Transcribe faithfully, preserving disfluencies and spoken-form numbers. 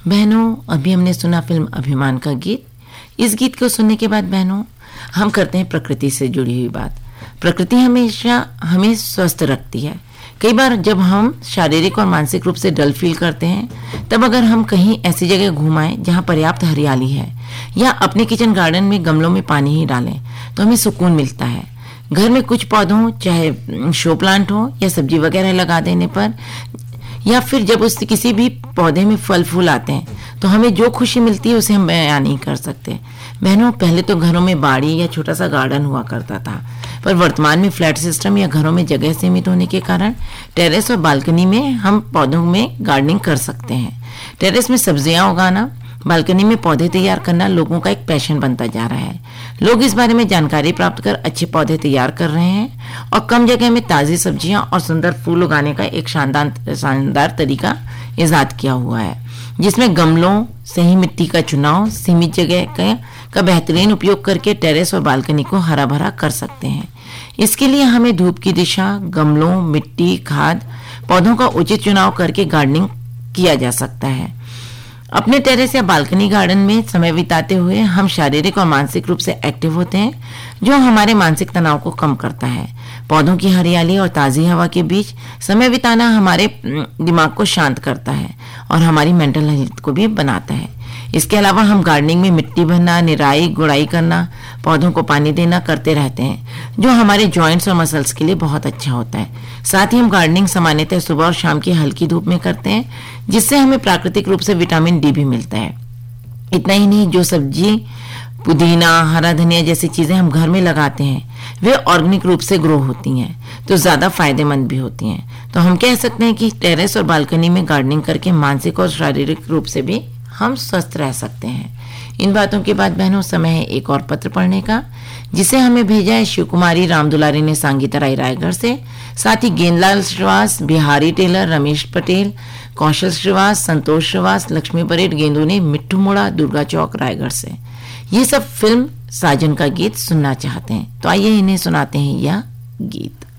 बहनों, अभी हमने सुना फिल्म अभिमान का गीत। इस गीत को सुनने के बाद बहनों, हम करते हैं प्रकृति से जुड़ी हुई बात। प्रकृति हमेशा हमें स्वस्थ रखती है। कई बार जब हम शारीरिक और मानसिक रूप से डल फील करते हैं, तब अगर हम कहीं ऐसी जगह घूमाएं जहां पर्याप्त हरियाली है, या अपने किचन गार्डन में गमलों में पानी ही डालें, तो हमें सुकून मिलता है। घर में कुछ पौधों, चाहे शो प्लांट हो या सब्जी वगैरह लगा देने पर, या फिर जब उस किसी भी पौधे में फल फूल आते हैं, तो हमें जो खुशी मिलती है उसे हम बयान नहीं कर सकते। बहनों, पहले तो घरों में बाड़ी या छोटा सा गार्डन हुआ करता था, पर वर्तमान में फ्लैट सिस्टम या घरों में जगह सीमित होने के कारण टेरेस और बालकनी में हम पौधों में गार्डनिंग कर सकते हैं। टेरेस में सब्जियां उगाना, बालकनी में पौधे तैयार करना लोगों का एक पैशन बनता जा रहा है। लोग इस बारे में जानकारी प्राप्त कर अच्छे पौधे तैयार कर रहे हैं और कम जगह में ताज़ी सब्जियां और सुंदर फूल उगाने का एक शानदार शानदार तरीका इजाद किया हुआ है, जिसमें गमलों, सही मिट्टी का चुनाव, सीमित जगह का, का बेहतरीन उपयोग करके टेरेस और बालकनी को हरा भरा कर सकते हैं। इसके लिए हमें धूप की दिशा, गमलों, मिट्टी, खाद, पौधों का उचित चुनाव करके गार्डनिंग किया जा सकता है। अपने टेरेस या बालकनी गार्डन में समय बिताते हुए हम शारीरिक और मानसिक रूप से एक्टिव होते हैं, जो हमारे मानसिक तनाव को कम करता है। पौधों की हरियाली और ताज़ी हवा के बीच समय बिताना हमारे दिमाग को शांत करता है और हमारी मेंटल हेल्थ को भी बनाता है। इसके अलावा हम गार्डनिंग में मिट्टी भरना, निराई गुड़ाई करना, पौधों को पानी देना करते रहते हैं, जो हमारे जॉइंट्स और मसल्स के लिए बहुत अच्छा होता है। साथ ही हम गार्डनिंग सामान्यतः सुबह और शाम की हल्की धूप में करते हैं, जिससे हमें प्राकृतिक रूप से विटामिन डी भी मिलता है। इतना ही नहीं, जो सब्जी, पुदीना, हरा धनिया जैसी चीजें हम घर में लगाते हैं, वे ऑर्गेनिक रूप से ग्रो होती हैं, तो ज्यादा फायदेमंद भी होती हैं। तो हम कह सकते हैं कि टेरेस और बालकनी में गार्डनिंग करके मानसिक और शारीरिक रूप से भी हम स्वस्थ रह सकते हैं। इन बातों के बाद बहनों, समय है एक और पत्र पढ़ने का, जिसे हमें भेजा है शिव कुमारी राम दुलारी ने सांगीतराई रायगढ़ से। साथ ही गेंदलाल श्रीवास, बिहारी टेलर, रमेश पटेल, कौशल श्रीवास, संतोष श्रीवास, लक्ष्मी परेड गेंदू ने मिट्टू मोड़ा, दुर्गा चौक रायगढ़ से। ये सब फिल्म साजन का गीत सुनना चाहते हैं, तो आइए इन्हें सुनाते हैं यह गीत।